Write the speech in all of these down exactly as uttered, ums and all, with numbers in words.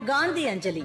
காந்தி அஞ்சலி.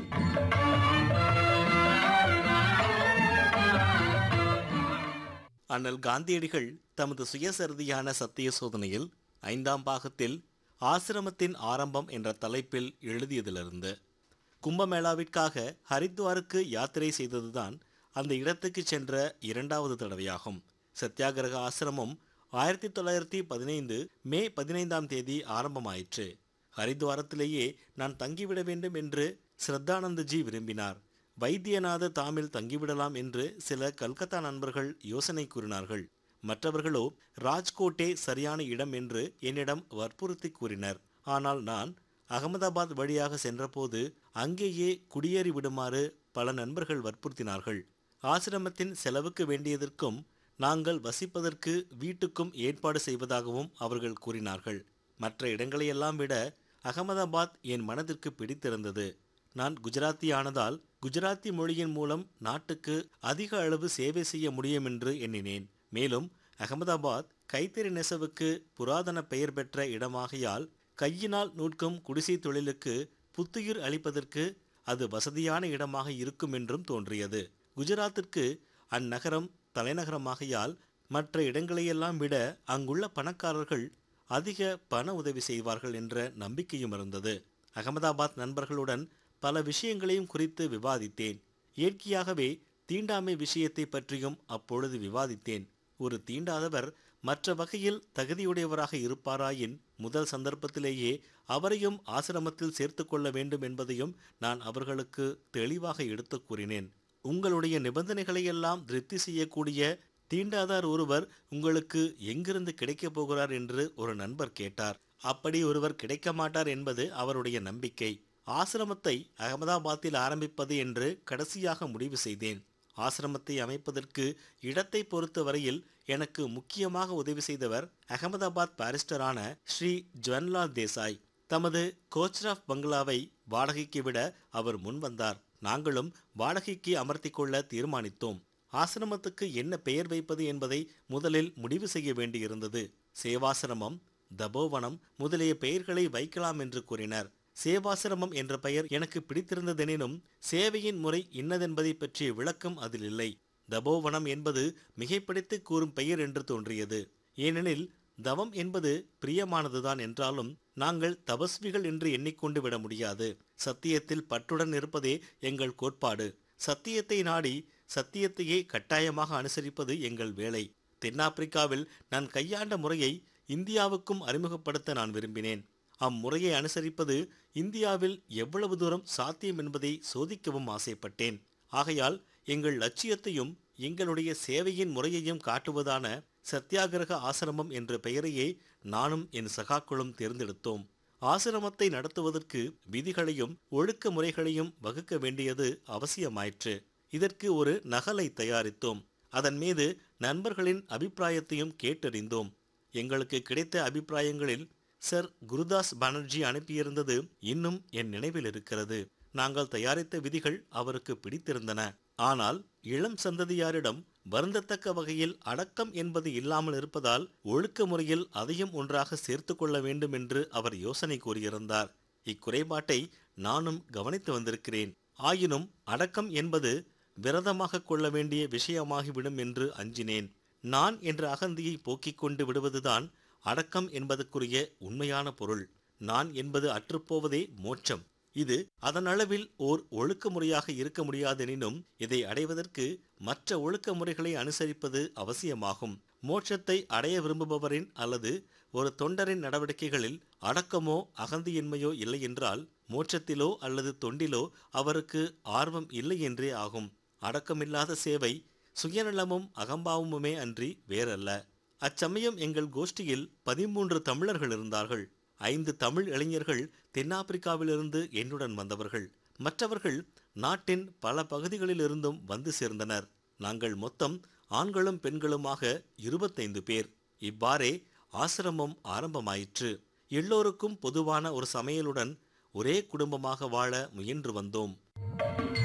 அண்ணல் காந்தியடிகள் தமது சுயசரிதியான சத்திய சோதனையில் ஐந்தாம் பாகத்தில் ஆசிரமத்தின் ஆரம்பம் என்ற தலைப்பில் எழுதியதிலிருந்து கும்பமேளாவிற்காக ஹரித்வாருக்கு யாத்திரை செய்ததுதான் அந்த இடத்துக்கு சென்ற இரண்டாவது தடவையாகும். சத்தியாகிரக ஆசிரமம் ஆயிரத்தி தொள்ளாயிரத்தி பதினைந்து மே பதினைந்தாம் தேதி ஆரம்பமாயிற்று. ஹரித்வாரத்திலேயே நான் தங்கிவிட வேண்டும் என்று ஸ்ரத்தானந்தஜி விரும்பினார். வைத்தியநாத தாமில் தங்கிவிடலாம் என்று சில கல்கத்தா நண்பர்கள் யோசனை கூறினார்கள். மற்றவர்களோ ராஜ்கோட்டே சரியான இடம் என்று என்னிடம் வற்புறுத்தி கூறினர். ஆனால் நான் அகமதாபாத் வழியாக சென்றபோது அங்கேயே குடியேறி விடுமாறு பல நண்பர்கள் வற்புறுத்தினார்கள். ஆசிரமத்தின் செலவுக்கு வேண்டியதற்கும் நாங்கள் வசிப்பதற்கு வீட்டுக்கும் ஏற்பாடு செய்வதாகவும் அவர்கள் கூறினார்கள். மற்ற இடங்களையெல்லாம் விட அகமதாபாத் என் மனதிற்கு பிடித்திருந்தது. நான் குஜராத்தி ஆனதால் குஜராத்தி மொழியின் மூலம் நாட்டுக்கு அதிக அளவு சேவை செய்ய முடியும் என்று எண்ணினேன். மேலும் அகமதாபாத் கைத்தறி நெசவுக்கு புராதன பெயர் பெற்ற இடமாகையால் கையினால் நூற்கும் குடிசை தொழிலுக்கு புத்துயிர் அளிப்பதற்கு அது வசதியான இடமாக இருக்கும் என்றும் தோன்றியது. குஜராத்திற்கு அந்நகரம் தலைநகரமாகையால் மற்ற இடங்களையெல்லாம் விட அங்குள்ள பணக்காரர்கள் அதிக பண உதவி செய்வார்கள் என்ற நம்பிக்கையும் இருந்தது. அகமதாபாத் நண்பர்களுடன் பல விஷயங்களையும் குறித்து விவாதித்தேன். இயற்கையாகவே தீண்டாமை விஷயத்தை பற்றியும் அப்பொழுது விவாதித்தேன். ஒரு தீண்டாதவர் மற்ற வகையில் தகுதியுடையவராக இருப்பாராயின் முதல் சந்தர்ப்பத்திலேயே அவரையும் ஆசிரமத்தில் சேர்த்து கொள்ள வேண்டும் என்பதையும் நான் அவர்களுக்கு தெளிவாக எடுத்து கூறினேன். உங்களுடைய நிபந்தனைகளையெல்லாம் திருப்தி செய்யக்கூடிய தீண்டாதார் ஒருவர் உங்களுக்கு எங்கிருந்து கிடைக்கப் போகிறார் என்று ஒரு நண்பர் கேட்டார். அப்படி ஒருவர் கிடைக்க மாட்டார் என்பது அவருடைய நம்பிக்கை. ஆசிரமத்தை அகமதாபாத்தில் ஆரம்பிப்பது என்று கடைசியாக முடிவு செய்தேன். ஆசிரமத்தை அமைப்பதற்கு இடத்தை பொறுத்த வரையில் எனக்கு முக்கியமாக உதவி செய்தவர் அகமதாபாத் பாரிஸ்டரான ஸ்ரீ ஜவன்லால் தேசாய். தமது கோச்ராஃப் பங்களாவை வாடகைக்கு விட அவர் முன் வந்தார். நாங்களும் வாடகைக்கு அமர்த்தி கொள்ள தீர்மானித்தோம். ஆசிரமத்துக்கு என்ன பெயர் வைப்பது என்பதை முதலில் முடிவு செய்ய வேண்டியிருந்தது. சேவாசிரமம், தபோவனம் முதலிய பெயர்களை வைக்கலாம் என்று கூறினர். சேவாசிரமம் என்ற பெயர் எனக்கு பிடித்திருந்ததெனினும் சேவையின் முறை இன்னதென்பதை பற்றிய விளக்கம் அதில் இல்லை. தபோவனம் என்பது மிகைப்படுத்தி கூறும் பெயர் என்று தோன்றியது. ஏனெனில் தவம் என்பது பிரியமானதுதான் என்றாலும் நாங்கள் தபஸ்விகள் என்று எண்ணிக்கொண்டு விட முடியாது. சத்தியத்தில் பற்றுடன் இருப்பதே எங்கள் கோட்பாடு. சத்தியத்தை நாடி சத்தியத்தையே கட்டாயமாக அனுசரிப்பது எங்கள் வேலை. தென்னாப்பிரிக்காவில் நான் கையாண்ட முறையை இந்தியாவுக்கும் அறிமுகப்படுத்த நான் விரும்பினேன். அம்முறையை அனுசரிப்பது இந்தியாவில் எவ்வளவு தூரம் சாத்தியம் என்பதை சோதிக்கவும் ஆசைப்பட்டேன். ஆகையால் எங்கள் லட்சியத்தையும் எங்களுடைய சேவையின் முறையையும் காட்டுவதான சத்தியாகிரக ஆசிரமம் என்ற பெயரையே நானும் என் சகாக்களும் தேர்ந்தெடுத்தோம். ஆசிரமத்தை நடத்துவதற்கு விதிகளையும் ஒழுக்க முறைகளையும் வகுக்க வேண்டியது அவசியமாயிற்று. இதற்கு ஒரு நகலை தயாரித்தோம். அதன் மீது நண்பர்களின் அபிப்பிராயத்தையும் கேட்டறிந்தோம். எங்களுக்கு கிடைத்த அபிப்பிராயங்களில் சர் குருதாஸ் பானர்ஜி அனுப்பியிருந்தது இன்னும் என் நினைவில் இருக்கிறது. நாங்கள் தயாரித்த விதிகள் அவருக்கு பிடித்திருந்தன. ஆனால் இளம் சந்ததியாரிடம் வருந்தத்தக்க வகையில் அடக்கம் என்பது இல்லாமல் இருப்பதால் ஒழுக்க முறையில் அதையும் ஒன்றாக சேர்த்து கொள்ள வேண்டும் என்று அவர் யோசனை கூறியிருந்தார். இக்குறைபாட்டை நானும் கவனித்து வந்திருக்கிறேன். ஆயினும் அடக்கம் என்பது விரதமாக கொள்ள வேண்டிய விஷயமாகிவிடும் என்று அஞ்சினேன். நான் என்ற அகந்தியை போக்கிக் கொண்டு விடுவதுதான் அடக்கம் என்பதற்குரிய உண்மையான பொருள். நான் என்பது அற்றுப்போவதே மோட்சம். இது அதன் அளவில் ஓர் ஒழுக்க முறையாக இருக்க முடியாதெனினும் இதை அடைவதற்கு மற்ற ஒழுக்க முறைகளை அனுசரிப்பது அவசியமாகும். மோட்சத்தை அடைய விரும்புபவரின் அல்லது ஒரு தொண்டரின் நடவடிக்கைகளில் அடக்கமோ அகந்தியின்மையோ இல்லை என்றால் மோட்சத்திலோ அல்லது தொண்டிலோ அவருக்கு ஆர்வம் இல்லை என்றே ஆகும். அடக்கமில்லாத சேவை சுயநலமும் அகம்பாவமுமே அன்றி வேறல்ல. அச்சமயம் எங்கள் கோஷ்டியில் பதிமூன்று தமிழர்கள் இருந்தார்கள். ஐந்து தமிழ் இளைஞர்கள் தென்னாப்பிரிக்காவிலிருந்து என்னுடன் வந்தவர்கள். மற்றவர்கள் நாட்டின் பல பகுதிகளிலிருந்தும் வந்து சேர்ந்தனர். நாங்கள் மொத்தம் ஆண்களும் பெண்களுமாக இருபத்தைந்து பேர். இவ்வாறே ஆசிரமம் ஆரம்பமாயிற்று. எல்லோருக்கும் பொதுவான ஒரு சமையலுடன் ஒரே குடும்பமாக வாழ முயன்று வந்தோம்.